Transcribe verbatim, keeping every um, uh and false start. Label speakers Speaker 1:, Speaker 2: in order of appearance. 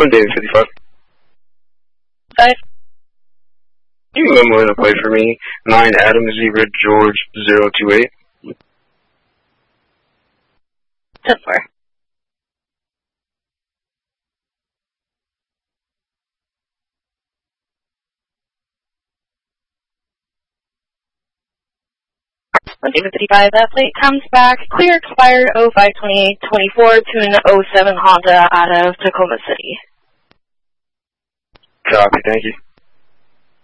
Speaker 1: One David fifty-five.
Speaker 2: Five.
Speaker 1: You can go in to play for me. Nine Adam Zebra George zero two eight.
Speaker 2: Ten four. One David fifty-five, that plate comes back, clear expired oh five twenty-eight twenty-four to an oh seven Honda out of Tacoma City.
Speaker 1: Copy, thank you.